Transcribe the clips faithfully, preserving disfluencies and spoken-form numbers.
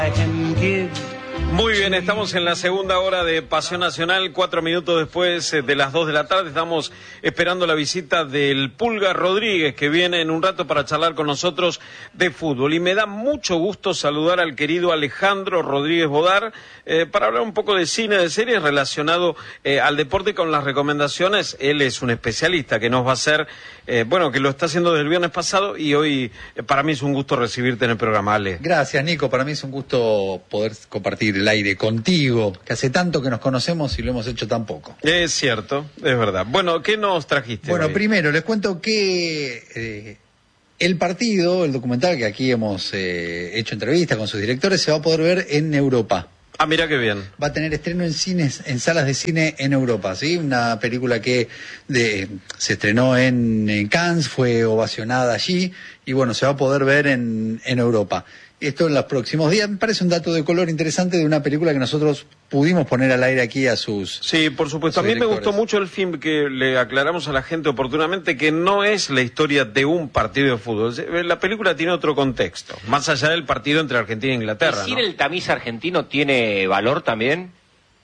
Muy bien, estamos en la segunda hora de Pasión Nacional, cuatro minutos después de las dos de la tarde. Estamos esperando la visita del Pulga Rodríguez, que viene en un rato para charlar con nosotros de fútbol. Y me da mucho gusto saludar al querido Alejandro Rodríguez Bodar eh, para hablar un poco de cine, de series relacionado eh, al deporte con las recomendaciones. Él es un especialista que nos va a hacer, eh, bueno, que lo está haciendo desde el viernes pasado y hoy eh, para mí es un gusto recibirte en el programa, Ale. Gracias, Nico. Para mí es un gusto poder compartir el aire contigo, que hace tanto que nos conocemos y lo hemos hecho tan poco. Es cierto, es verdad. Bueno, ¿qué nos trajiste? Bueno, hoy? Primero les cuento que eh, el partido, el documental que aquí hemos eh, hecho entrevistas con sus directores, se va a poder ver en Europa. Ah, mira qué bien. Va a tener estreno en cines, en salas de cine en Europa, ¿sí? Una película que de, se estrenó en, en Cannes, fue ovacionada allí y bueno, se va a poder ver en, en Europa. Esto en los próximos días. Me parece un dato de color interesante de una película que nosotros pudimos poner al aire aquí a sus... Sí, por supuesto. A mí me gustó mucho el film, que le aclaramos a la gente oportunamente que no es la historia de un partido de fútbol. La película tiene otro contexto, más allá del partido entre Argentina e Inglaterra. ¿Decir ¿no? el tamiz argentino tiene valor también?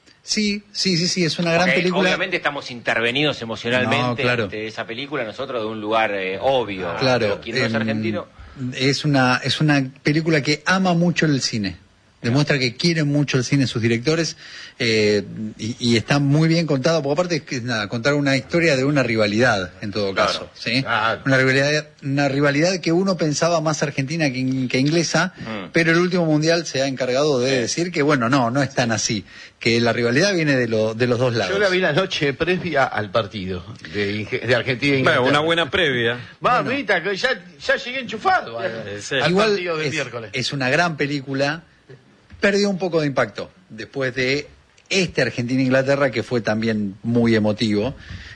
Sí, sí, sí, sí, es una gran Porque película. Obviamente estamos intervenidos emocionalmente no, claro. ante esa película, nosotros de un lugar eh, obvio. Claro. Pero quien no es eh, argentino... Es una, es una película que ama mucho el cine. Demuestra que quieren mucho el cine sus directores eh, y, y está muy bien contada, porque aparte es que nada, contar una historia de una rivalidad en todo Claro. caso, ¿sí? Claro. Una rivalidad, una rivalidad que uno pensaba más argentina que, que inglesa, mm. pero el último mundial se ha encargado de sí. decir que bueno, no, no es tan así, que la rivalidad viene de, lo, de los dos lados. Yo la vi la noche previa al partido de, de Argentina e Inglaterra. Bueno, una buena previa. Mamita, bueno. que ya, ya llegué enchufado al, sí. al Igual partido del es, miércoles. Es una gran película. Perdió un poco de impacto después de este Argentina-Inglaterra que fue también muy emotivo.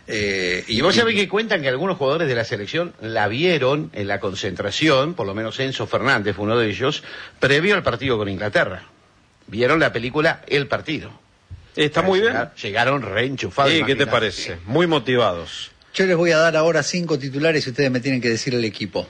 Eh, y, y vos sabés que cuentan que algunos jugadores de la selección la vieron en la concentración, por lo menos Enzo Fernández fue uno de ellos, previo al partido con Inglaterra. Vieron la película El Partido. Está muy bien. Llegaron, llegaron reenchufados. ¿Y qué te parece? Muy motivados. Yo les voy a dar ahora cinco titulares y ustedes me tienen que decir el equipo.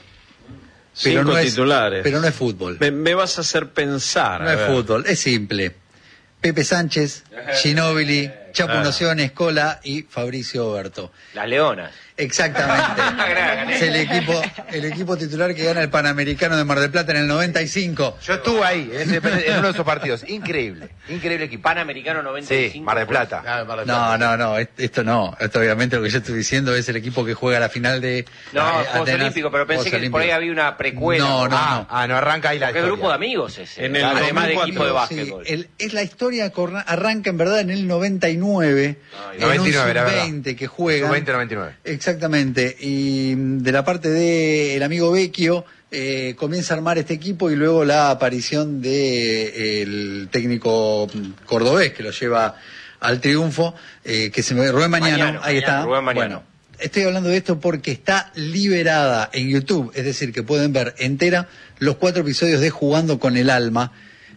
Pero Cinco no titulares. Es, pero no es fútbol. Me, me vas a hacer pensar. No es fútbol, es simple. Pepe Sánchez, Ginóbili, Chapo ah. Noción, Escola y Fabricio Oberto. Las Leonas. Exactamente. Es el equipo, el equipo titular que gana el Panamericano de Mar del Plata en el noventa y cinco. Yo estuve ahí, en, ese, en uno de esos partidos. Increíble, increíble equipo. Panamericano noventa y cinco. Sí, Mar del Plata. Ah, Mar del Plata. No, no, no, esto no. Esto obviamente lo que yo estoy diciendo es el equipo que juega la final de... No, eh, Juegos Olímpicos, pero pensé que por ahí había una precuela. No, no, ah, no. Ah, no arranca ahí la ¿Qué historia. grupo de amigos ese? En el Además de dos mil cuatro, equipo de básquetbol. Sí, el, es la historia arranca en verdad en el noventa y nueve. Ay, en noventa y nueve, un era sub verdad. veinte que juega. sub veinte noventa y nueve. Exactamente. Y de la parte de el amigo Vecchio eh, comienza a armar este equipo y luego la aparición de eh, el técnico cordobés que lo lleva al triunfo, eh, que se me Rubén Mañano, Mañano, ahí Mañano, está. Rubén Mañano. Bueno, estoy hablando de esto porque está liberada en YouTube, es decir, que pueden ver entera los cuatro episodios de Jugando con el Alma,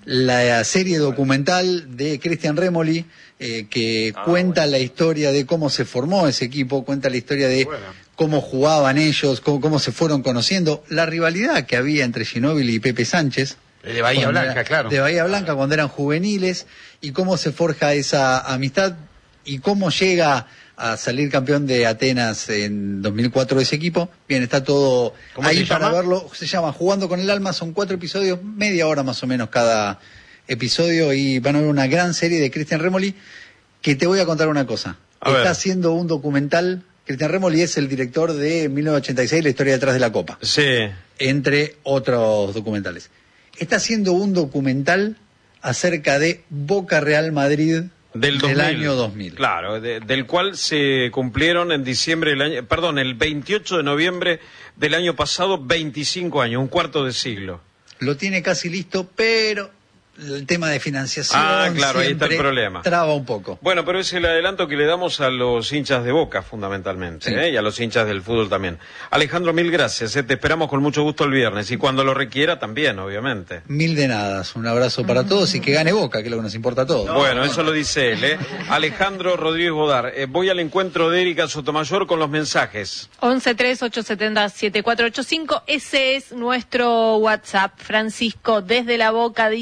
la serie documental de Cristian Remoli, eh, que ah, cuenta bueno. la historia de cómo se formó ese equipo, cuenta la historia de bueno. cómo jugaban ellos, cómo, cómo se fueron conociendo, la rivalidad que había entre Ginóbili y Pepe Sánchez. De Bahía Blanca, era, claro. De Bahía Blanca cuando eran juveniles, y cómo se forja esa amistad y cómo llega a salir campeón de Atenas en dos mil cuatro ese equipo. Bien, está todo ahí para llama? verlo. Se llama Jugando con el Alma, son cuatro episodios, media hora más o menos cada episodio, y van a ver una gran serie de Cristian Remoli, que te voy a contar una cosa. A está ver. haciendo un documental. Cristian Remoli es el director de mil novecientos ochenta y seis, La historia detrás de la Copa. Sí. Entre otros documentales. Está haciendo un documental acerca de Boca Real Madrid Del, del año dos mil. Claro, de, del cual se cumplieron en diciembre del año, perdón, el veintiocho de noviembre del año pasado, veinticinco años, un cuarto de siglo. Lo tiene casi listo, pero el tema de financiación Ah, claro, ahí está el siempre problema. traba un poco. Bueno, pero es el adelanto que le damos a los hinchas de Boca, fundamentalmente, Sí. ¿eh? Y a los hinchas del fútbol también. Alejandro, mil gracias, ¿eh? Te esperamos con mucho gusto el viernes, y cuando lo requiera también, obviamente. Mil de nadas, un abrazo para todos y que gane Boca, que es lo que nos importa a todos. Bueno, eso lo dice él, ¿eh? Alejandro Rodríguez Bodar. Eh, voy al encuentro de Erika Sotomayor con los mensajes. once tres ocho siete cero siete cuatro ocho cinco, ese es nuestro WhatsApp. Francisco desde La Boca dice: buenas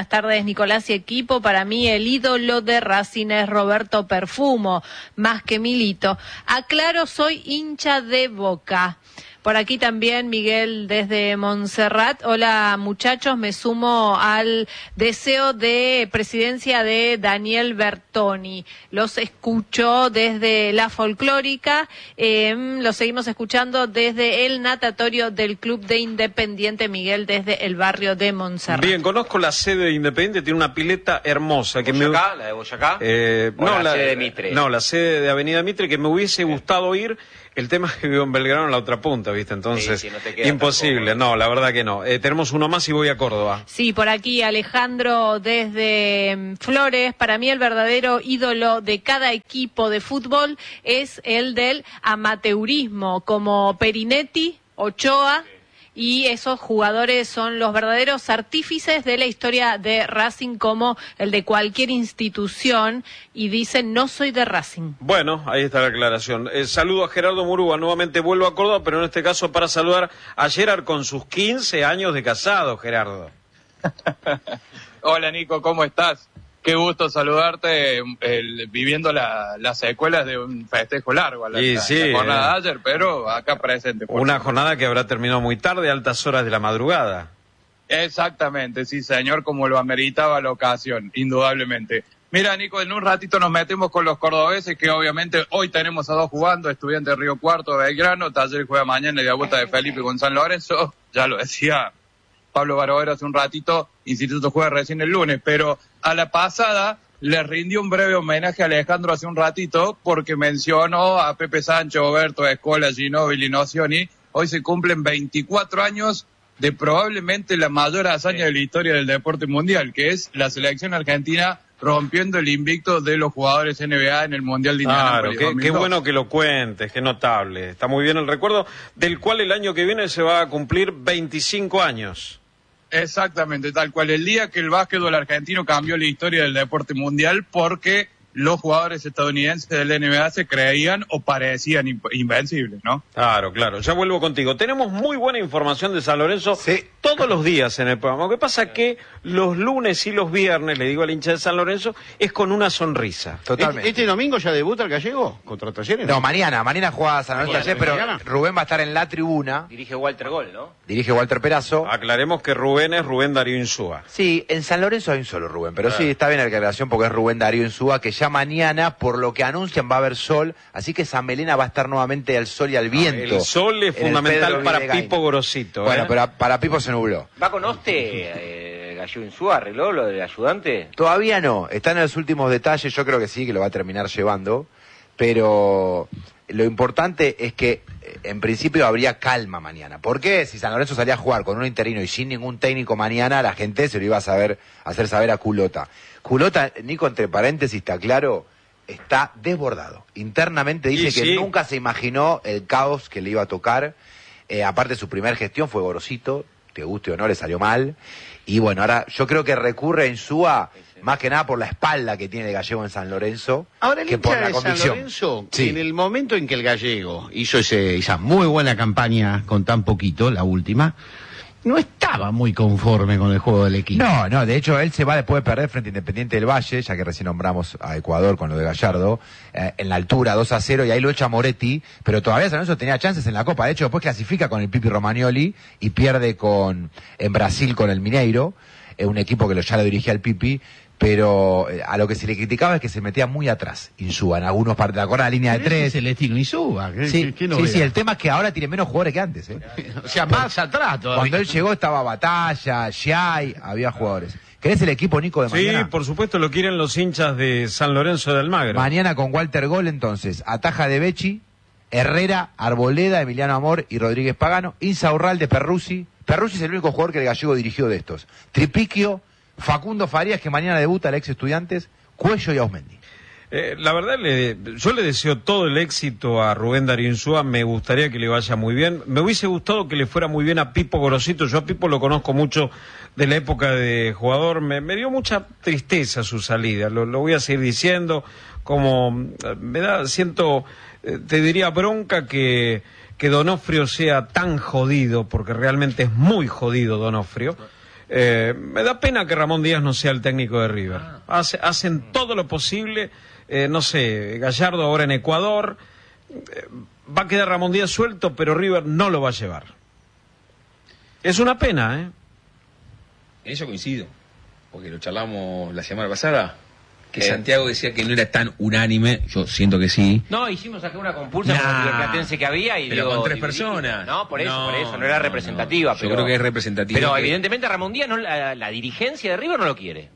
tardes, Nicolás y equipo. Para mí el ídolo de Racing es Roberto Perfumo, más que Milito. Aclaro, soy hincha de Boca. Por aquí también Miguel desde Montserrat. Hola muchachos, me sumo al deseo de presidencia de Daniel Bertoni. Los escucho desde la folclórica, eh, los seguimos escuchando desde el natatorio del Club de Independiente, Miguel desde el barrio de Montserrat. Bien, conozco la sede de Independiente, tiene una pileta hermosa. Que ¿Boyacá? Me... ¿La de Boyacá? Eh, ¿O no, la, la sede de Mitre? No, la sede de Avenida Mitre, que me hubiese gustado ir. El tema es que vivo en Belgrano, en la otra punta, ¿viste? Entonces, sí, sí, no te queda imposible. tampoco. No, la verdad que no. Eh, tenemos uno más y voy a Córdoba. Sí, por aquí Alejandro desde mm, Flores. Para mí el verdadero ídolo de cada equipo de fútbol es el del amateurismo, como Perinetti, Ochoa. Y esos jugadores son los verdaderos artífices de la historia de Racing, como el de cualquier institución, y dicen, no soy de Racing. Bueno, ahí está la aclaración. Eh, saludo a Gerardo Murúa, nuevamente vuelvo a Córdoba, pero en este caso para saludar a Gerard con sus quince años de casado, Gerardo. Hola Nico, ¿cómo estás? Qué gusto saludarte, el, viviendo la, las secuelas de un festejo largo a la, Sí, la, sí, la jornada eh. de ayer, pero acá presente. por Una supuesto. jornada que habrá terminado muy tarde, a altas horas de la madrugada. Exactamente, sí señor, como lo ameritaba la ocasión, indudablemente. Mira Nico, en un ratito nos metemos con los cordobeses, que obviamente hoy tenemos a dos jugando, Estudiantes de Río Cuarto, Belgrano, Talleres juega mañana y la vuelta de Felipe con San Lorenzo, ya lo decía Pablo Barovero hace un ratito, Instituto juega recién el lunes, pero a la pasada le rindió un breve homenaje a Alejandro hace un ratito porque mencionó a Pepe Sancho, Oberto, Escola, Ginóbili, Nocioni. Hoy se cumplen veinticuatro años de probablemente la mayor hazaña de la historia del deporte mundial, que es la selección argentina rompiendo el invicto de los jugadores N B A en el Mundial de Claro, Indianápolis qué, dos mil dos. qué bueno que lo cuentes, qué notable. Está muy bien el recuerdo, del cual el año que viene se va a cumplir veinticinco años. Exactamente, tal cual. El día que el básquetbol argentino cambió la historia del deporte mundial porque los jugadores estadounidenses del N B A se creían o parecían invencibles, ¿no? Claro, claro. Ya vuelvo contigo. Tenemos muy buena información de San Lorenzo Sí. todos los días en el programa. Lo que pasa es que los lunes y los viernes, le digo al hincha de San Lorenzo, es con una sonrisa. Totalmente. ¿Este, este domingo ya debuta el Gallego contra Talleres? No, mañana, mañana juega San Lorenzo Mañana, ayer, pero mañana. Rubén va a estar en la tribuna, Dirige Walter Gol, ¿no? dirige Walter Perazo. Aclaremos que Rubén es Rubén Darío Insúa. Sí, en San Lorenzo hay un solo Rubén, pero Claro. sí, está bien la aclaración porque es Rubén Darío Insúa, que ya mañana, por lo que anuncian, va a haber sol, así que San Melena va a estar nuevamente al sol y al viento. El sol es en el fundamental Pedro para Videgain. Pipo Grosito. Bueno, ¿eh? pero a- para Pipo se nubló. ¿Va con Oste, eh, Gallego Insúa, arregló lo del ayudante? Todavía no, están en los últimos detalles, yo creo que sí, que lo va a terminar llevando, pero lo importante es que eh, en principio habría calma mañana. ¿Por qué? Si San Lorenzo salía a jugar con un interino y sin ningún técnico mañana, la gente se lo iba a saber hacer saber a Culota. Culota, Nico, entre paréntesis, está claro, está desbordado. Internamente dice Y que sí. nunca se imaginó el caos que le iba a tocar. Eh, aparte, su primera gestión fue Gorosito, te guste o no, le salió mal. Y bueno, ahora yo creo que recurre a Insúa más que nada por la espalda que tiene el Gallego en San Lorenzo, Ahora el que por hincha la de San convicción. Lorenzo, Sí. en el momento en que el Gallego hizo ese, esa muy buena campaña con tan poquito, la última, no estaba muy conforme con el juego del equipo. No, no, de hecho él se va después de perder frente a Independiente del Valle, ya que recién nombramos a Ecuador con lo de Gallardo, eh, en la altura dos a cero, y ahí lo echa Moretti, pero todavía San Lorenzo tenía chances en la Copa. De hecho, después clasifica con el Pipi Romagnoli y pierde con en Brasil con el Mineiro, eh, un equipo que lo, ya lo dirigía el Pipi, pero eh, a lo que se le criticaba es que se metía muy atrás Insúa en algunos partes, ¿te acuerdas la línea de Pero ese tres? es el estilo Insúa. ¿qué- Sí, qué- qué sí, novedad? sí, el tema es que ahora tiene menos jugadores que antes, ¿eh? O sea, más atrás todavía. Cuando él llegó estaba Batalla, Giai, había jugadores. ¿Querés el equipo, Nico, de Sí, mañana? por supuesto lo quieren los hinchas de San Lorenzo de Almagro. Mañana con Walter Gol, entonces, Ataja de Becci, Herrera, Arboleda, Emiliano Amor y Rodríguez Pagano, Insaurral de Perruzzi. Perruzzi es el único jugador que el Gallego dirigió de estos. Tripiquio, Facundo Farías, que mañana debuta el ex Estudiantes, Cuello y Ausmendi. Eh, la verdad, le, yo le deseo todo el éxito a Rubén Darío Insúa, me gustaría que le vaya muy bien. Me hubiese gustado que le fuera muy bien a Pipo Gorosito, yo a Pipo lo conozco mucho de la época de jugador, me, me dio mucha tristeza su salida, lo, lo voy a seguir diciendo, como eh, me da, siento, eh, te diría bronca que, que Donofrio sea tan jodido, porque realmente es muy jodido Donofrio. Eh, me da pena que Ramón Díaz no sea el técnico de River. Hace, hacen todo lo posible, eh, no sé, Gallardo ahora en Ecuador, eh, va a quedar Ramón Díaz suelto, pero River no lo va a llevar. Es una pena, ¿eh? En eso coincido, porque lo charlamos la semana pasada, que Eh. Santiago decía que no era tan unánime, yo siento que sí. No, hicimos acá una compulsa Nah. con el Riverplatense que había y Pero dio con tres dividísimo. personas. No, por eso, No, por eso, no era no, representativa. no. Yo pero, creo que es representativa. Pero que- evidentemente Ramón Díaz, no, la, la dirigencia de River no lo quiere.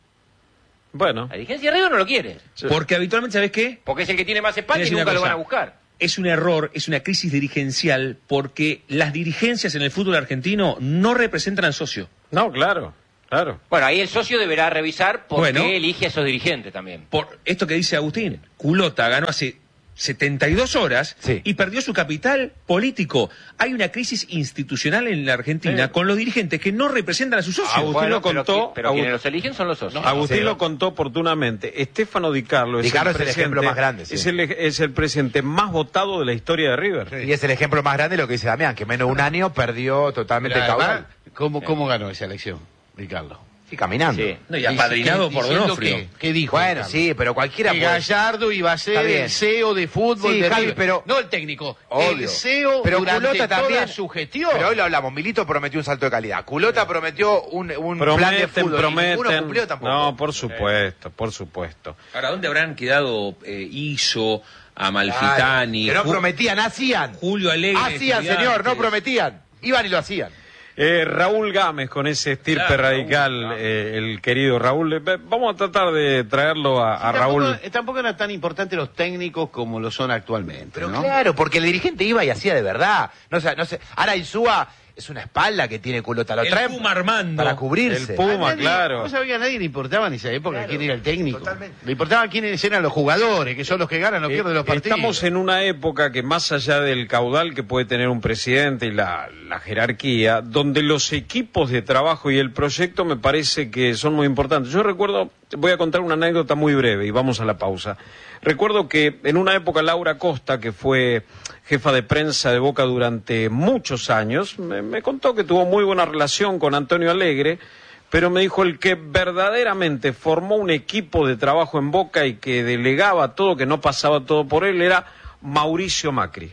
Bueno, La dirigencia de River no lo quiere. Porque habitualmente, ¿sabes qué? Porque es el que tiene más espalda y Voy a decir nunca una lo van a cosa. buscar. Es un error, es una crisis dirigencial, porque las dirigencias en el fútbol argentino no representan al socio. no, claro, claro. Bueno, ahí el socio deberá revisar por Bueno. qué elige a esos dirigentes también. Por esto que dice Agustín, Culota ganó hace setenta y dos horas Sí. y perdió su capital político. Hay una crisis institucional en la Argentina Sí. con los dirigentes que no representan a sus socios. Agustín Bueno, lo contó, Pero, qui- pero Agust- quienes los eligen son los socios. Agustín sí. lo contó oportunamente. Estefano Di Carlo es, Di Carlo el, es el presidente- ejemplo más grande, sí. es, el, es el presidente más votado de la historia de River. Y es el ejemplo más grande de lo que dice Damián, que menos de un año perdió totalmente el Pero caudal. además, ¿cómo, ¿Cómo ganó esa elección, Ricardo? Sí, caminando. Sí. No, y apadrinado Dici- por diciendo Donofrio. qué, ¿Qué dijo? Bueno, Ricardo? sí, pero cualquiera Que puede. Gallardo iba a ser Está bien. el C E O de fútbol Sí, de Javi, River. pero- No el técnico, Obvio. el C E O Pero durante Culota toda también su gestión. Pero hoy lo hablamos, Milito prometió un salto de calidad. Culota prometió un, un plan de Prometen, fútbol. y ninguno prometen. cumplió tampoco. No, por supuesto, por supuesto. Ahora, ¿dónde habrán quedado eh, Iso, Amalfitani, Que no Ju- prometían, hacían. Julio Alegre? Hacían, Estudiantes? señor, no prometían. Iban y lo hacían. Eh, Raúl Gámez, con ese estirpe Claro, radical, Raúl, eh, el querido Raúl. Eh, Vamos a tratar de traerlo a, a Sí, Raúl. Tampoco, tampoco eran tan importantes los técnicos como lo son actualmente, Pero ¿no? claro, porque el dirigente iba y hacía de verdad. No sé, no sé. Ahora Insúa es una espalda que tiene Culota. Lo El traen Puma Armando. para cubrirse. El Puma. A nadie- claro. Vos sabés que a nadie le importaba en esa época Claro, quién era el técnico. totalmente. Le importaba quiénes eran los jugadores, que son los que ganan o Eh, pierden los partidos. Estamos en una época que más allá del caudal que puede tener un presidente y la, la jerarquía, donde los equipos de trabajo y el proyecto me parece que son muy importantes. Yo recuerdo, voy a contar una anécdota muy breve y vamos a la pausa. Recuerdo que en una época Laura Costa, que fue jefa de prensa de Boca durante muchos años, me, me contó que tuvo muy buena relación con Antonio Alegre, pero me dijo el que verdaderamente formó un equipo de trabajo en Boca y que delegaba todo, que no pasaba todo por él, era Mauricio Macri.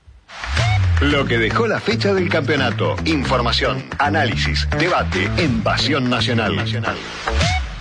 Lo que dejó la fecha del campeonato. Información, análisis, debate en Pasión Nacional.